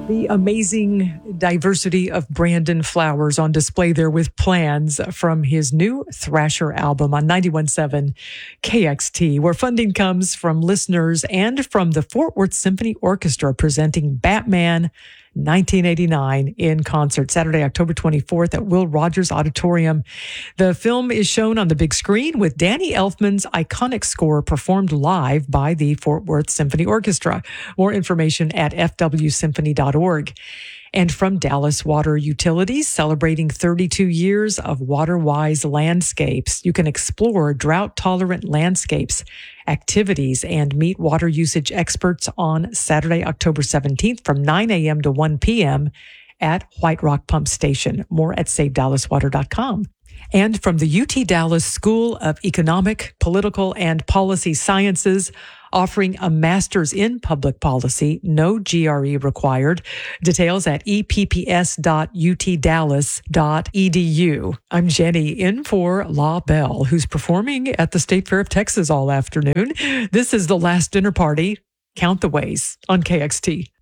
The amazing diversity of Brandon Flowers on display there with Plans from his new Thrasher album on 91.7 KXT, where funding comes from listeners and from the Fort Worth Symphony Orchestra presenting Batman 1989 in concert Saturday, October 24th at Will Rogers Auditorium. The film is shown on the big screen with Danny Elfman's iconic score performed live by the Fort Worth Symphony Orchestra. More information at fwsymphony.org. And from Dallas Water Utilities, celebrating 32 years of water-wise landscapes. You can explore drought-tolerant landscapes, activities, and meet water usage experts on Saturday, October 17th from 9 a.m. to 1 p.m. at White Rock Pump Station. More at SaveDallasWater.com. And from the UT Dallas School of Economic, Political, and Policy Sciences, offering a master's in public policy, no GRE required. Details at epps.utdallas.edu. I'm Jenny, in for La Belle, who's performing at the State Fair of Texas all afternoon. This is The Last Dinner Party. Count the Ways on KXT.